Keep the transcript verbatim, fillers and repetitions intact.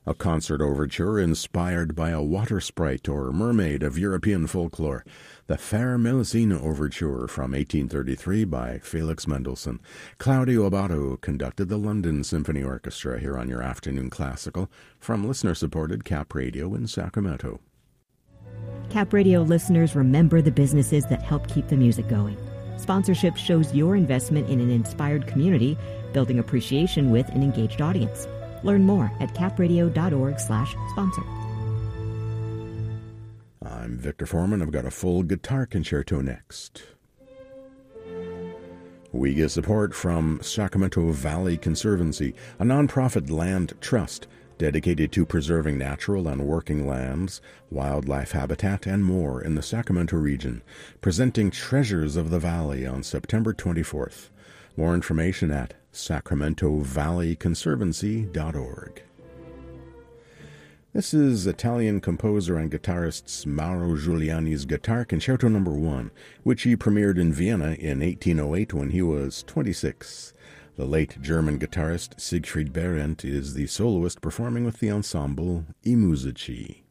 a concert overture inspired by a water sprite or mermaid of European folklore, the Fair Melusina Overture from eighteen thirty-three by Felix Mendelssohn. Claudio Abbado conducted the London Symphony Orchestra here on your Afternoon Classical from listener-supported Cap Radio in Sacramento. Cap Radio listeners, remember the businesses that help keep the music going. Sponsorship shows your investment in an inspired community, building appreciation with an engaged audience. Learn more at capradio.org slash sponsor. I'm Victor Foreman. I've got a full guitar concerto next. We get support from Sacramento Valley Conservancy, a nonprofit land trust dedicated to preserving natural and working lands, wildlife habitat, and more in the Sacramento region, presenting Treasures of the Valley on September twenty-fourth. More information at sacramento valley conservancy dot org. This is Italian composer and guitarist Mauro Giuliani's Guitar Concerto Number one, which he premiered in Vienna in eighteen oh eight when he was twenty-six. The late German guitarist Siegfried Behrendt is the soloist performing with the ensemble I Musici.